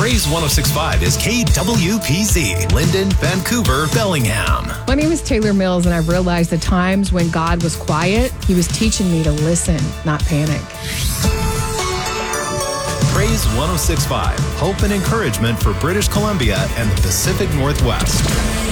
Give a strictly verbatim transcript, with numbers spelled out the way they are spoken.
Praise one oh six point five is K W P Z, Linden, Vancouver, Bellingham. My name is Taylor Mills, and I've realized the times when God was quiet, He was teaching me to listen, not panic. Praise one oh six point five, hope and encouragement for British Columbia and the Pacific Northwest.